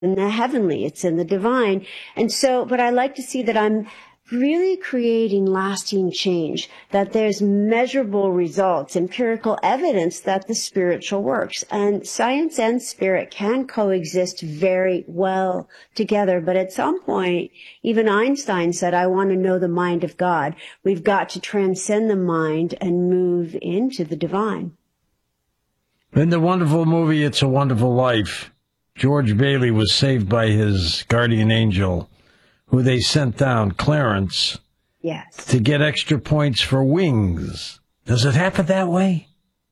in the heavenly, it's in the divine. And so, but I like to see that I'm really creating lasting change, that there's measurable results, empirical evidence that the spiritual works. And science and spirit can coexist very well together. But at some point, even Einstein said, I want to know the mind of God. We've got to transcend the mind and move into the divine. In the wonderful movie, It's a Wonderful Life, George Bailey was saved by his guardian angel, who they sent down, Clarence, yes, to get extra points for wings. Does it happen that way?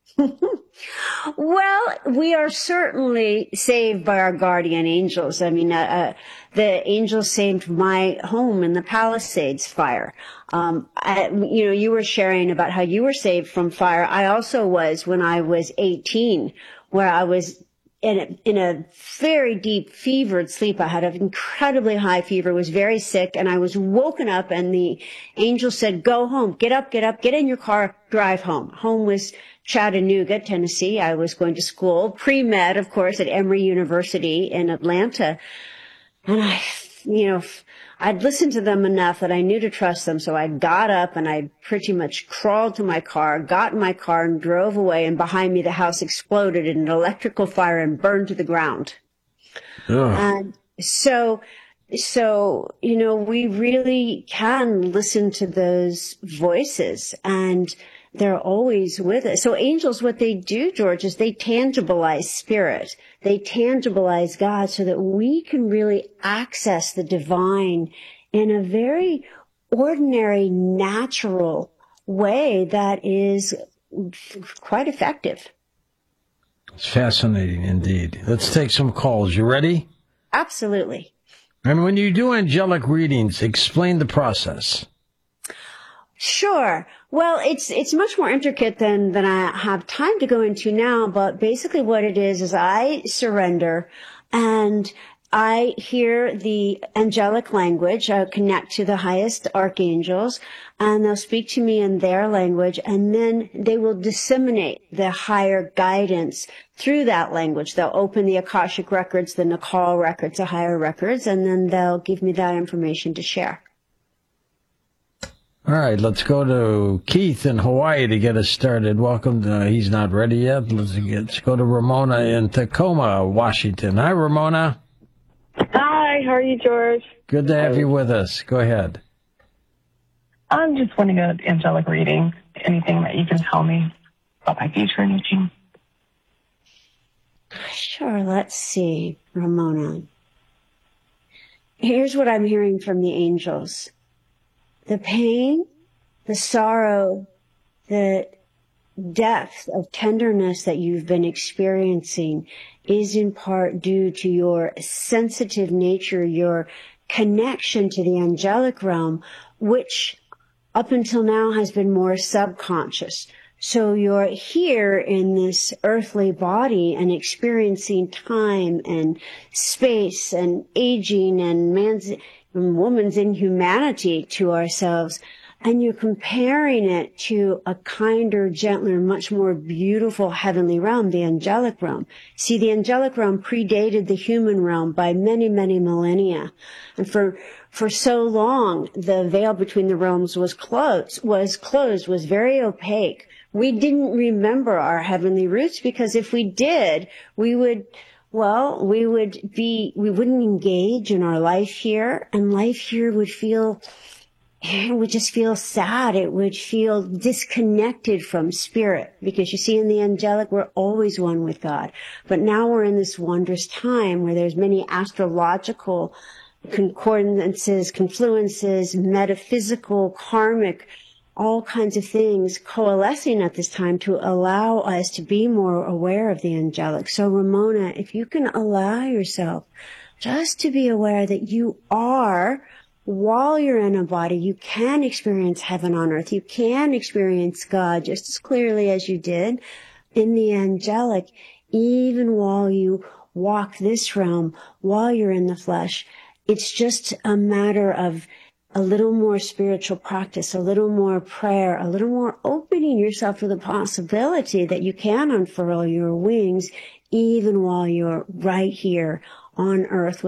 Well, we are certainly saved by our guardian angels. I mean, the angels saved my home in the Palisades fire. You were sharing about how you were saved from fire. I also was when I was 18, where I was in a very deep fevered sleep. I had an incredibly high fever, was very sick, and I was woken up, and the angel said, go home, get up, get in your car, drive home. Home was Chattanooga, Tennessee. I was going to school, pre-med, of course, at Emory University in Atlanta. And I'd listened to them enough that I knew to trust them. So I got up and I pretty much crawled to my car, got in my car and drove away. And behind me, the house exploded in an electrical fire and burned to the ground. Ugh. And so, we really can listen to those voices, and they're always with us. So angels, what they do, George, is they tangibilize spirit. They tangibilize God so that we can really access the divine in a very ordinary, natural way that is quite effective. It's fascinating indeed. Let's take some calls. You ready? Absolutely. And when you do angelic readings, explain the process. Sure. Well, it's much more intricate than I have time to go into now, but basically what it is I surrender and I hear the angelic language, connect to the highest archangels, and they'll speak to me in their language, and then they will disseminate the higher guidance through that language. They'll open the Akashic records, the Nakal records, the higher records, and then they'll give me that information to share. All right, let's go to Keith in Hawaii to get us started. Welcome to, he's not ready yet. Let's go to Ramona in Tacoma, Washington. Hi, Ramona. Hi, how are you, George? Good to have you with us. Go ahead. I'm just wanting an angelic reading. Anything that you can tell me about my future anything? Sure, let's see, Ramona. Here's what I'm hearing from the angels. The pain, the sorrow, the depth of tenderness that you've been experiencing is in part due to your sensitive nature, your connection to the angelic realm, which up until now has been more subconscious. So you're here in this earthly body and experiencing time and space and aging and man's and woman's inhumanity to ourselves, and you're comparing it to a kinder, gentler, much more beautiful heavenly realm, the angelic realm. See, the angelic realm predated the human realm by many, many millennia. And for so long, the veil between the realms was closed, was very opaque. We didn't remember our heavenly roots because if we did, we wouldn't engage in our life here, and life here would just feel sad. It would feel disconnected from spirit, because you see, in the angelic, we're always one with God. But now we're in this wondrous time where there's many astrological concordances, confluences, metaphysical, karmic, all kinds of things coalescing at this time to allow us to be more aware of the angelic. So Ramona, if you can allow yourself just to be aware that you are, while you're in a body, you can experience heaven on earth. You can experience God just as clearly as you did in the angelic, even while you walk this realm, while you're in the flesh. It's just a matter of a little more spiritual practice, a little more prayer, a little more opening yourself to the possibility that you can unfurl your wings even while you're right here on earth